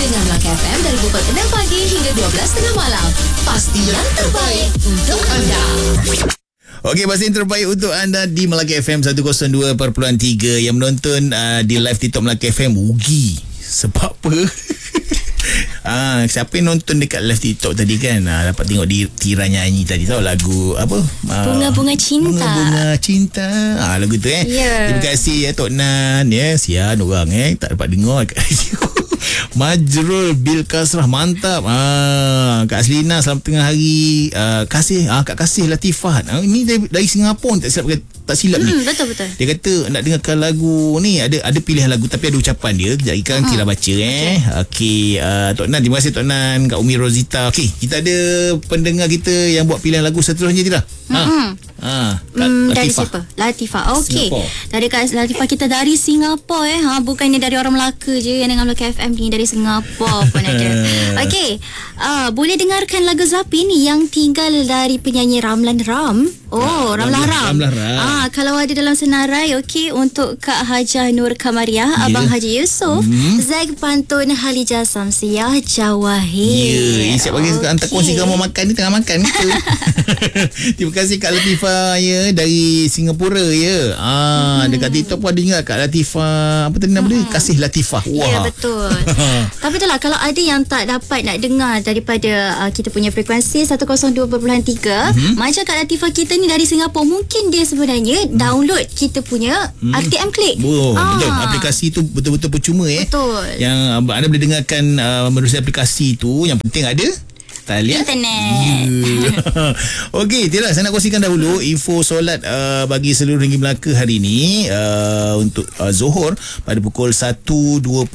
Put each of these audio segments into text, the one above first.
Dengar Melaka FM dari pukul 6 pagi hingga 12 tengah malam. Pasti yang terbaik untuk anda. Okey, pasti yang terbaik untuk anda di Melaka FM 102.3. Yang menonton di live TikTok Melaka FM rugi. Sebab apa? Siapa yang nonton dekat live TikTok tadi kan, dapat tengok Tira nyanyi tadi, tahu lagu apa? Bunga-bunga cinta. Bunga-bunga cinta. Lagu tu Yeah. Terima kasih Tok Nan sian orang tak dapat dengar kat radio. Majrul Bil Kasrah, mantap. Kak Selina selamat tengah hari. Kak Kasih Latifah. Ini dari Singapura tak silap ni. Betul-betul. Dia kata nak dengarkan lagu ni, ada pilihan lagu tapi ada ucapan dia. Kejap ikan Tira baca Okey, Tok Nan, terima kasih Tok Nan, Kak Umi Rozita. Okey, kita ada pendengar kita yang buat pilihan lagu seterusnya Tira. Dari siapa? Latifah. Okey. Dari Kak Latifah kita dari Singapura bukannya dari orang Melaka je yang dengar Melaka FM ni, dari Singapura pun ada. Okey. Boleh dengarkan lagu Zapi ni yang tinggal dari penyanyi Ramlan Ram. Ramlan Ram. Kalau ada dalam senarai, okey, untuk Kak Hajah Nur Kamariah, Abang Haji Yusof, Zack Pantun, Halijah Samsiah, Jawahir. Siap bagi hantar kongsi kamu makan ni, tengah makan ke? Terima kasih Kak Latifah dari Singapura dekat TikTok pun ada juga Kak Latifah, apa tadi nama dia? Kasih Latifah. Ya, betul. Tapi itulah, kalau ada yang tak dapat nak dengar daripada kita punya frekuensi 102.3, macam Kak Latifah kita ni dari Singapura, mungkin dia sebenarnya download kita punya RTM Click. Betul. Aplikasi tu betul-betul percuma Betul. Yang anda boleh dengarkan melalui aplikasi tu. Yang penting ada talian internet. Okey, Tira, saya nak kongsikan dahulu info solat bagi seluruh negeri Melaka hari ini untuk Zuhur pada pukul 1.20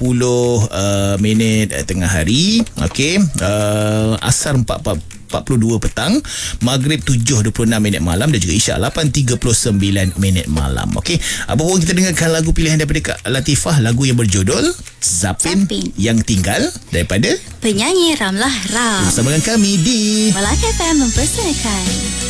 minit tengah hari. Okey, Asar 42 petang, Maghrib 7.26 minit malam, dan juga Isyak 8.39 minit malam. Okey, apa pun kita dengarkan lagu pilihan daripada Kak Latifah, lagu yang berjudul Zapin yang tinggal daripada penyanyi Ramlan Ram. bersama dengan kami di Melaka FM mempersembahkan